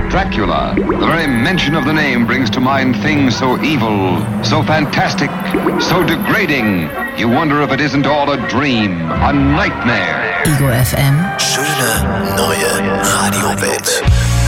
Dracula. The very mention of the name brings to mind things so evil, so fantastic, so degrading. You wonder if it isn't all a dream, a nightmare. Ego FM. Schöne neue Radiowelt.